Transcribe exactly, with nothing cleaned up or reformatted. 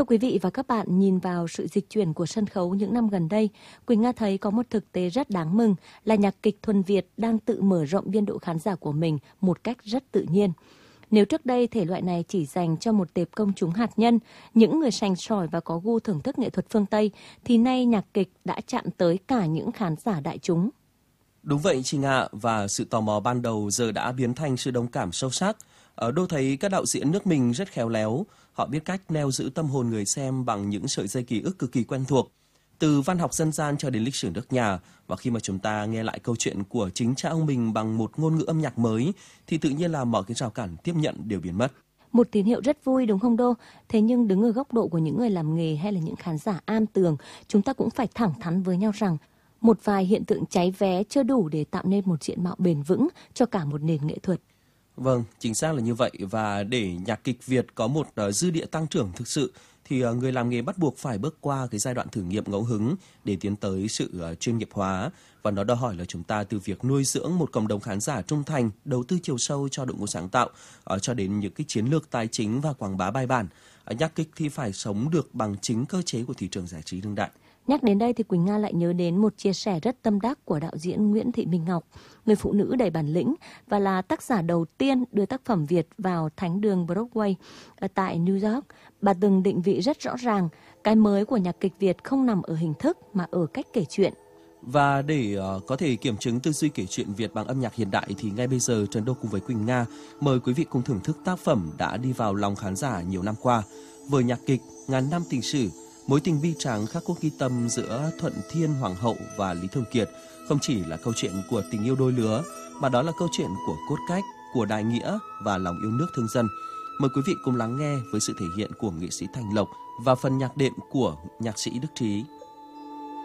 Thưa quý vị và các bạn, nhìn vào sự dịch chuyển của sân khấu những năm gần đây, Quỳnh Nga thấy có một thực tế rất đáng mừng là nhạc kịch thuần Việt đang tự mở rộng biên độ khán giả của mình một cách rất tự nhiên. Nếu trước đây thể loại này chỉ dành cho một tệp công chúng hạt nhân, những người sành sỏi và có gu thưởng thức nghệ thuật phương Tây, thì nay nhạc kịch đã chạm tới cả những khán giả đại chúng. Đúng vậy chị Nga, và sự tò mò ban đầu giờ đã biến thành sự đồng cảm sâu sắc. Ở Đô thấy các đạo diễn nước mình rất khéo léo, họ biết cách neo giữ tâm hồn người xem bằng những sợi dây ký ức cực kỳ quen thuộc. Từ văn học dân gian cho đến lịch sử nước nhà, và khi mà chúng ta nghe lại câu chuyện của chính cha ông mình bằng một ngôn ngữ âm nhạc mới, thì tự nhiên là mọi cái rào cản tiếp nhận đều biến mất. Một tín hiệu rất vui đúng không Đô? Thế nhưng đứng ở góc độ của những người làm nghề hay là những khán giả am tường, chúng ta cũng phải thẳng thắn với nhau rằng một vài hiện tượng cháy vé chưa đủ để tạo nên một diện mạo bền vững cho cả một nền nghệ thuật. Vâng, chính xác là như vậy, và để nhạc kịch Việt có một uh, dư địa tăng trưởng thực sự thì uh, người làm nghề bắt buộc phải bước qua cái giai đoạn thử nghiệm ngẫu hứng để tiến tới sự uh, chuyên nghiệp hóa, và nó đòi hỏi là chúng ta từ việc nuôi dưỡng một cộng đồng khán giả trung thành, đầu tư chiều sâu cho đội ngũ sáng tạo, uh, cho đến những cái chiến lược tài chính và quảng bá bài bản. Uh, nhạc kịch thì phải sống được bằng chính cơ chế của thị trường giải trí đương đại. Nhắc đến đây thì Quỳnh Nga lại nhớ đến một chia sẻ rất tâm đắc của đạo diễn Nguyễn Thị Minh Ngọc, người phụ nữ đầy bản lĩnh và là tác giả đầu tiên đưa tác phẩm Việt vào thánh đường Broadway ở tại New York. Bà từng định vị rất rõ ràng, cái mới của nhạc kịch Việt không nằm ở hình thức mà ở cách kể chuyện. Và để uh, có thể kiểm chứng tư duy kể chuyện Việt bằng âm nhạc hiện đại thì ngay bây giờ Trần Đô cùng với Quỳnh Nga mời quý vị cùng thưởng thức tác phẩm đã đi vào lòng khán giả nhiều năm qua. Vở nhạc kịch Ngàn năm tình sử, mối tình bi tráng khắc cốt ghi tâm giữa Thuận Thiên Hoàng hậu và Lý Thường Kiệt không chỉ là câu chuyện của tình yêu đôi lứa, mà đó là câu chuyện của cốt cách, của đại nghĩa và lòng yêu nước thương dân. Mời quý vị cùng lắng nghe với sự thể hiện của nghệ sĩ Thành Lộc và phần nhạc đệm của nhạc sĩ Đức Trí.